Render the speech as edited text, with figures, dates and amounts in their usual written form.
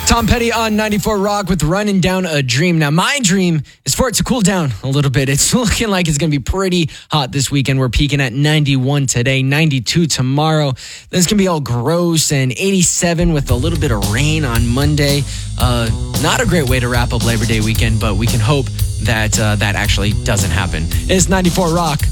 Tom Petty on 94 Rock with Running Down a Dream. Now, my dream is for it to cool down a little bit. It's looking like it's going to be pretty hot this weekend. We're peaking at 91 today, 92 tomorrow. Then it's going to be all gross and 87 with a little bit of rain on Monday. Not a great way to wrap up Labor Day weekend, but we can hope that that actually doesn't happen. It's 94 Rock.